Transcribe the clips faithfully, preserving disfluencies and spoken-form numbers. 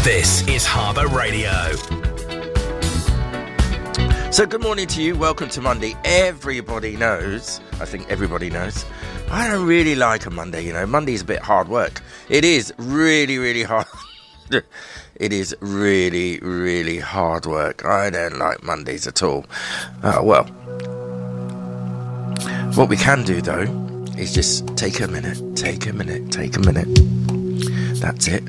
This is Harbour Radio. So good morning to you. Welcome to Monday. Everybody knows, I think everybody knows, I don't really like a Monday, you know. Monday's a bit hard work. It is really, really hard. It is really, really hard work. I don't like Mondays at all. Uh, well, what we can do, though, is just take a minute, take a minute, take a minute. That's it.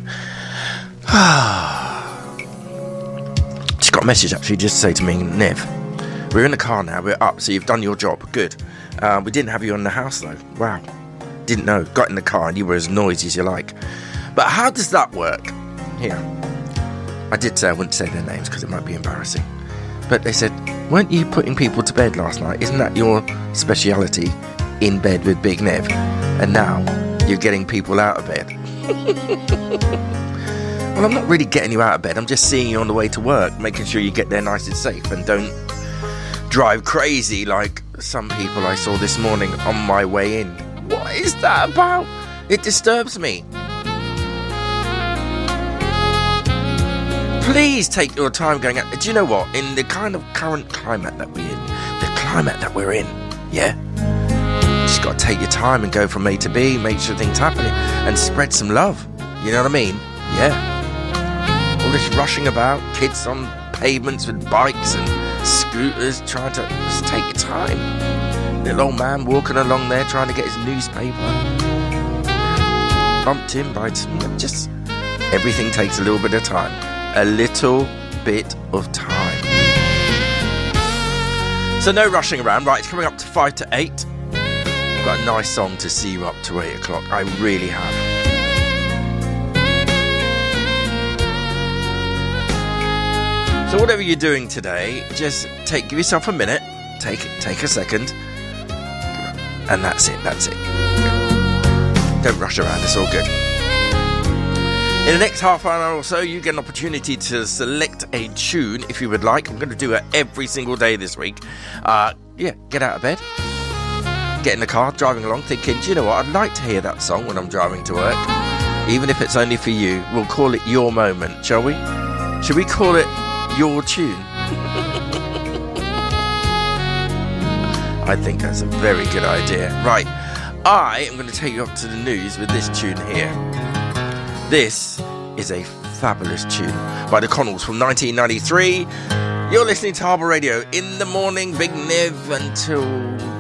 Just got a message, actually, just to say to me, Nev, we're in the car now, we're up, so you've done your job. Good. Uh, we didn't have you in the house, though. Wow. Didn't know. Got in the car and you were as noisy as you like. But how does that work? Here. I did say I wouldn't say their names because it might be embarrassing. But they said, weren't you putting people to bed last night? Isn't that your speciality, in bed with Big Nev? And now you're getting people out of bed. Well, I'm not really getting you out of bed. I'm just seeing you on the way to work, making sure you get there nice and safe and don't drive crazy like some people I saw this morning on my way in. What is that about? It disturbs me. Please take your time going out. Do you know what? In the kind of current climate that we're in, the climate that we're in, yeah? You just got to take your time and go from A to B, make sure things happen, and spread some love. You know what I mean? Yeah. All this rushing about, kids on pavements with bikes and scooters trying to just take your time. Little old man walking along there trying to get his newspaper. Bumped in by some, just everything takes a little bit of time. A little bit of time. So no rushing around. Right, it's coming up to five to eight. I've got a nice song to see you up to eight o'clock. I really have. So whatever you're doing today, just take give yourself a minute, take take a second, and that's it, that's it. Don't rush around, it's all good. In the next half hour or so, you get an opportunity to select a tune if you would like. I'm going to do it every single day this week. Uh, yeah, get out of bed, get in the car, driving along, thinking, do you know what, I'd like to hear that song when I'm driving to work. Even if it's only for you, we'll call it Your Moment, shall we? Should we call it Your Tune? I think that's a very good idea. Right, I am going to take you up to the news with this tune here. This is a fabulous tune by the Connells from nineteen ninety-three. You're listening to Harbour Radio in the morning. Big Nev until